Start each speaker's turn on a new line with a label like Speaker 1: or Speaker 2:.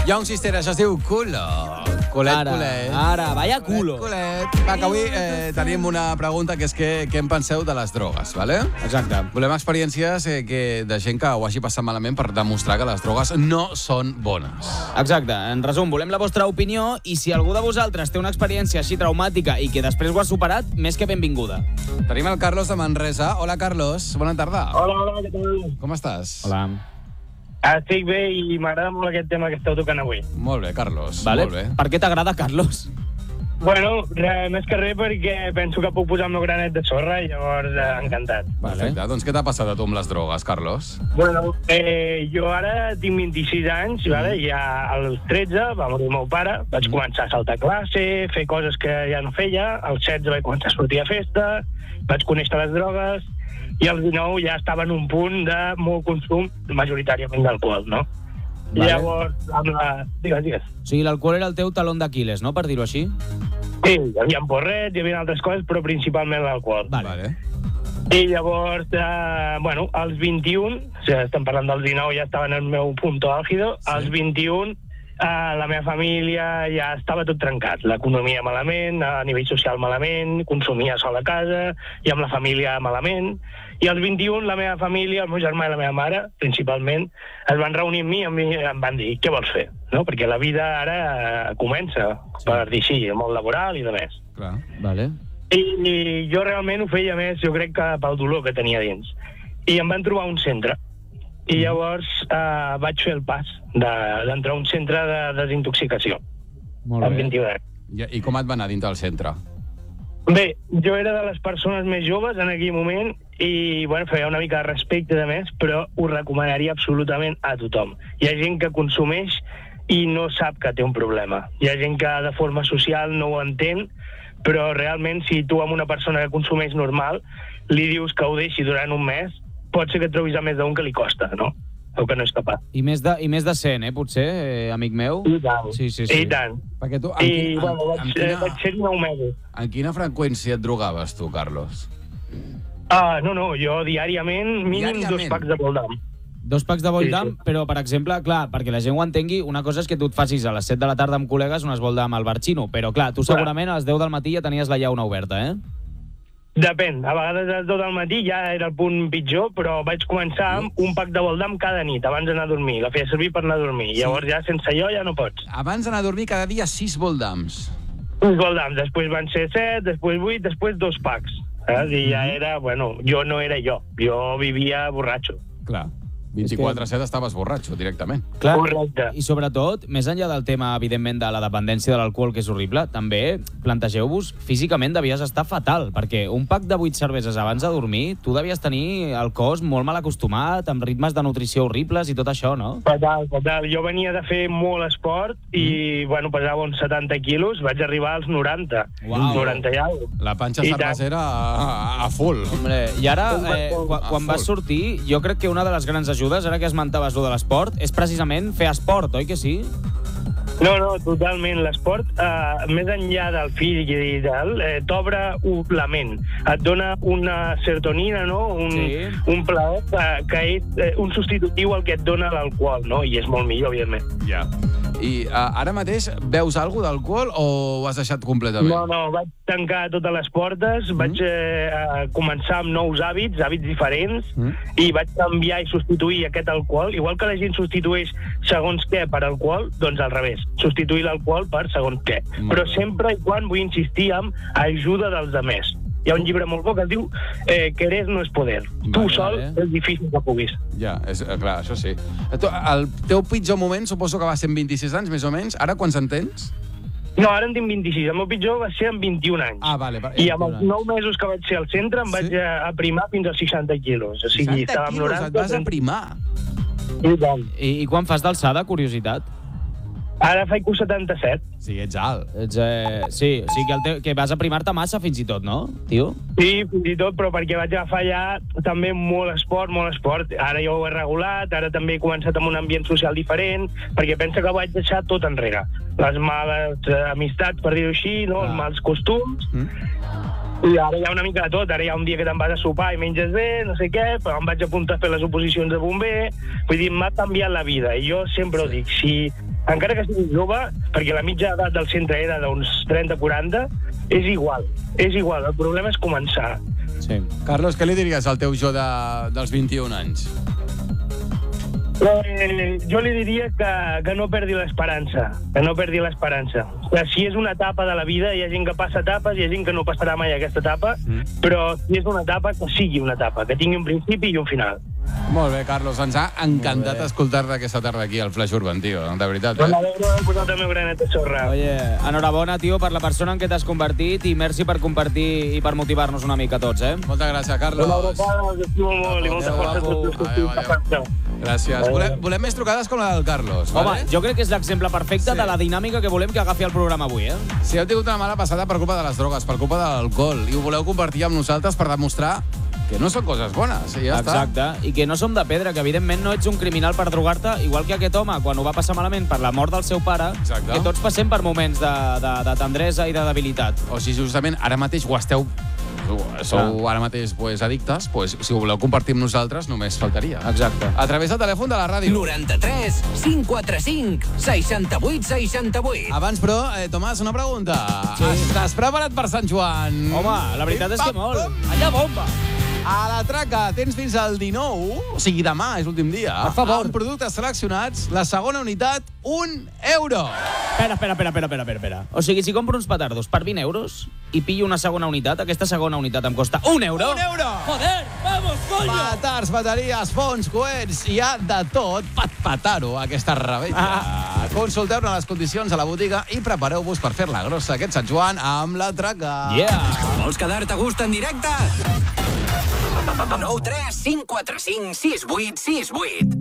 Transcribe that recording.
Speaker 1: Young Sister, això es diu culo. Culet, culet.
Speaker 2: Ara, vaya culo.
Speaker 1: Culet. Va, que avui tenim una pregunta que és què en penseu de les drogues, vale?
Speaker 2: Exacte.
Speaker 1: Volem experiències de gent que ho hagi passat malament per demostrar que les drogues no són bones.
Speaker 2: Exacte. En resum, volem la vostra opinió i si algú de vosaltres té una experiència així traumàtica i que després ho ha superat, més que benvinguda.
Speaker 1: Tenim el Carlos de Manresa. Hola, Carlos. Bona tarda.
Speaker 3: Hola, què tal?
Speaker 1: Com estàs?
Speaker 2: Hola.
Speaker 3: Estic bé i m'agrada molt aquest tema que esteu tocant avui.
Speaker 1: Molt bé, Carlos.
Speaker 2: Vale.
Speaker 1: Molt bé.
Speaker 2: Per què t'agrada, Carlos?
Speaker 3: Bueno, més que res perquè penso que puc posar el meu granet de sorra i llavors encantat.
Speaker 1: Perfecte. Doncs què t'ha passat a tu amb les drogues, Carlos?
Speaker 3: Bueno, jo ara tinc 26 anys, vale? Ja als 13 va morir el meu pare, vaig començar a saltar classe, fer coses que ja no feia, als 16 vaig començar a sortir a festa, vaig conèixer les drogues, i als 19 ja estava en un punt de molt consum, majoritàriament d'alcohol, no?
Speaker 2: Vale.
Speaker 3: Llavors, amb la... Digues.
Speaker 2: O sigui, l'alcohol era el teu talón d'Aquiles, no?, per dir-ho així?
Speaker 3: Sí, hi havia porrets, hi havia altres coses, però principalment l'alcohol.
Speaker 2: Vale.
Speaker 3: I llavors, als 21, o sigui, estem parlant dels 19, ja estava en el meu punto álgido, als 21 la meva família ja estava tot trencat. L'economia malament, a nivell social malament, consumia sol a casa, i amb la família malament. I als 21 la meva família, el meu germà i la meva mare, principalment, es van reunir amb mi i em van dir, què vols fer? No? Perquè la vida ara comença, per dir així, el món laboral i de més.
Speaker 1: Clar.
Speaker 2: Vale.
Speaker 3: I jo realment ho feia més, jo crec que pel dolor que tenia dins. I em van trobar un centre. I llavors vaig fer el pas d'entrar a un centre de desintoxicació.
Speaker 2: Molt
Speaker 3: amb
Speaker 2: bé.
Speaker 3: 21 anys.
Speaker 1: I com et va anar dintre del centre?
Speaker 3: Bé, jo era de les persones més joves en aquell moment i feia una mica de respecte de més, però ho recomanaria absolutament a tothom. Hi ha gent que consumeix i no sap que té un problema. Hi ha gent que de forma social no ho entén, però realment si tu amb una persona que consumeix normal li dius que ho deixi durant un mes, pot ser que et trobis a més d'un que li costa, no? O que no és capaç.
Speaker 2: I més de 100, potser, amic meu?
Speaker 3: I tant.
Speaker 2: Sí.
Speaker 3: I tant.
Speaker 1: Perquè tu,
Speaker 3: Vaig ser 9 mesos.
Speaker 1: en quina freqüència et drogaves, tu, Carlos?
Speaker 3: No, jo diàriament, mínim 2 packs de Boldam.
Speaker 2: 2 packs de Boldam,
Speaker 3: Sí.
Speaker 2: però, per exemple, clar, perquè la gent ho entengui, una cosa és que tu et facis a les 7 de la tarda amb col·legues unes Boldam al Barcino, però, clar, tu segurament a les 10 del matí ja tenies la llauna oberta, eh?
Speaker 3: Depèn, a vegades a les 2 del matí ja era el punt pitjor, però vaig començar amb un pack de Boldam cada nit, abans d'anar a dormir. La feia servir per anar a dormir.
Speaker 1: Sí.
Speaker 3: Llavors ja sense allò ja no pots.
Speaker 1: Abans d'anar a dormir cada dia 6 Boldams.
Speaker 3: Uns Boldams, després van ser 7, després 8, després 2 packs. Saps? I ja era, jo no era jo. Jo vivia borratxo.
Speaker 1: Clar. 24/7 estaves borratxo, directament.
Speaker 2: Clar,
Speaker 3: Correcte.
Speaker 2: i sobretot, més enllà del tema, evidentment, de la dependència de l'alcohol, que és horrible, també plantegeu-vos, físicament devies estar fatal, perquè un pack de 8 cerveses abans de dormir, tu devies tenir el cos molt mal acostumat, amb ritmes de nutrició horribles i tot això, no?
Speaker 3: Fatal. Jo venia de fer molt esport i, pesava uns 70 quilos, vaig arribar als 90.
Speaker 2: Uau.
Speaker 3: 90 i alguna cosa.
Speaker 1: La panxa
Speaker 3: I tant.
Speaker 1: cervesera a full.
Speaker 2: Hombre, i ara, quan
Speaker 1: full.
Speaker 2: vas sortir, jo crec que una de les grans ajudes, ara que esmentaves lo de l'esport, és precisament fer esport, oi que sí?
Speaker 3: No, totalment. L'esport, més enllà del físic i tal, t'obre la ment. Et dona una serotonina, no? Un plaer que és un substitutiu al que et dona l'alcohol, no? I és molt millor, evidentment.
Speaker 1: Ja. I ara mateix veus alguna d'alcohol o ho has deixat completament?
Speaker 3: No, vaig tancar totes les portes, vaig començar amb nous hàbits diferents, i vaig canviar i substituir aquest alcohol. Igual que la gent substitueix segons què per alcohol, doncs al revés. Substituir l'alcohol per segons què. Però sempre i quan vull insistir en ajuda dels altres. Hi ha un llibre molt bo que es diu Querer no és poder. Tu sol és difícil que puguis.
Speaker 1: Ja, clar, això sí. El teu pitjor moment suposo que va ser amb 26 anys, més o menys. Ara quants en tens?
Speaker 3: No, ara en tinc 26. El meu pitjor va ser amb 21 anys.
Speaker 1: Ah, vale.
Speaker 3: I amb els 9 mesos que vaig ser al centre em vaig aprimar fins als 60 quilos. O sigui,
Speaker 1: 60 quilos, et vas aprimar.
Speaker 3: I tant.
Speaker 2: I quan fas d'alçada, curiositat?
Speaker 3: Ara faig 1,77.
Speaker 1: Sí, ets alt.
Speaker 2: Sí, o sigui que vas aprimar-te massa fins i tot, no, tio?
Speaker 3: Sí, fins i tot, però perquè vaig agafar ja també molt esport. Ara ja ho he regulat, ara també he començat amb un ambient social diferent, perquè pensa que vaig deixar tot enrere. Les males amistats, per dir-ho així, no? Els mals costums. I ara hi ha una mica de tot. Ara hi ha un dia que te'n vas a sopar i menges bé, no sé què, però em vaig apuntar a fer les oposicions de bomber. Vull dir, m'ha canviat la vida. I jo sempre ho dic, si encara que sigui jove, perquè la mitja edat del centre era d'uns 30-40, és igual. El problema és començar.
Speaker 2: Sí.
Speaker 1: Carlos, què li diries al teu jo dels 21 anys?
Speaker 3: Jo li diria que no perdi l'esperança, que si és una etapa de la vida, hi ha gent que passa etapes, hi ha gent que no passarà mai aquesta etapa, però si és una etapa, que sigui una etapa, que tingui un principi i un final.
Speaker 1: Molt bé, Carlos, ens ha encantat escoltar-te aquesta tarda aquí al Flash Urban, tio, de veritat.
Speaker 3: M'alegro de posar el meu granet de sorra.
Speaker 2: Oye, enhorabona, tio, per la persona en què t'has convertit i merci per compartir i per motivar-nos una mica tots, eh?
Speaker 1: Moltes gràcies, Carlos.
Speaker 3: Una abraçada, us estimo molt i molta força a tots els que esteu passant.
Speaker 1: Gràcies. Volem més trucades com la del Carlos.
Speaker 2: Home,
Speaker 1: vale?
Speaker 2: jo crec que és l'exemple perfecte de la dinàmica que volem que agafi el programa avui, eh?
Speaker 1: Si heu tingut una mala passada per culpa de les drogues, per culpa de l'alcohol, i ho voleu compartir amb nosaltres per demostrar que no són coses bones, i ja
Speaker 2: Exacte, i que no som de pedra, que evidentment no ets un criminal per drogar-te, igual que aquest home, quan ho va passar malament per la mort del seu pare,
Speaker 1: Exacte.
Speaker 2: que tots passem per moments de tendresa i de debilitat.
Speaker 1: O si justament ara mateix ho esteu... Sou ara mateix addictes, si ho voleu compartir amb nosaltres, només faltaria.
Speaker 2: Exacte.
Speaker 1: A través del telèfon de la ràdio.
Speaker 4: 93 545 68 68.
Speaker 1: Abans, però, Tomàs, una pregunta.
Speaker 2: Sí.
Speaker 1: Estàs preparat per Sant Joan?
Speaker 2: Home, la veritat és que molt. Allà bomba!
Speaker 1: A la traca tens fins al 19, o sigui, demà és l'últim dia.
Speaker 2: Per favor.
Speaker 1: Amb productes seleccionats, la segona unitat, €1.
Speaker 2: Espera. O sigui, si compro uns petardos per 20 euros i pillo una segona unitat, aquesta segona unitat em costa €1.
Speaker 1: €1!
Speaker 2: Joder, vamos, coño!
Speaker 1: Petards, bateries, fons, coets, hi ha de tot. Petar-ho, aquesta rebella. Consulteu-ne les condicions a la botiga i prepareu-vos per fer-la grossa aquest Sant Joan amb la traca.
Speaker 2: Yeah!
Speaker 4: Vols quedar-te a gust en directe? 9 3 5 4 5 6 8 6 8.